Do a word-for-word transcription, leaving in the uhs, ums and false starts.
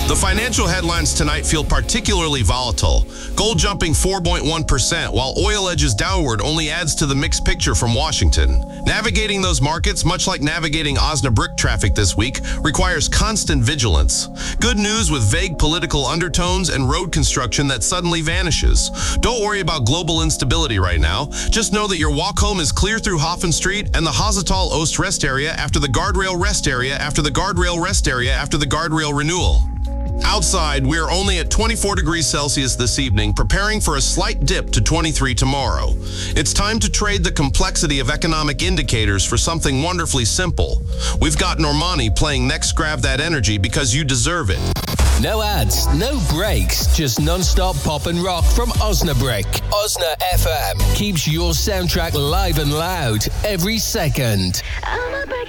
The financial headlines tonight feel particularly volatile. Gold jumping four point one percent, while oil edges downward only adds to the mixed picture from Washington. Navigating those markets, much like navigating Osnabrück traffic this week, requires constant vigilance. Good news with vague political undertones and road construction that suddenly vanishes. Don't worry about global instability right now. Just know that your walk home is clear through Hoffen Street and the Hasetal Ost rest area after the guardrail rest area after the guardrail rest area after the guardrail renewal. Outside, we're only at twenty-four degrees Celsius this evening, preparing for a slight dip to twenty-three tomorrow. It's time to trade the complexity of economic indicators for something wonderfully simple. We've got Normani playing Next Grab That Energy because you deserve it. No ads, no breaks, just non-stop pop and rock from Osnabrück. Osna F M keeps your soundtrack live and loud every second.